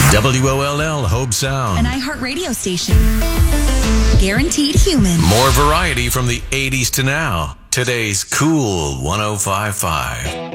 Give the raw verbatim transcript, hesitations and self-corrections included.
W O L L Hope Sound. An iHeart radio station. Guaranteed human. More variety from the eighties to now. Today's Cool one oh five point five.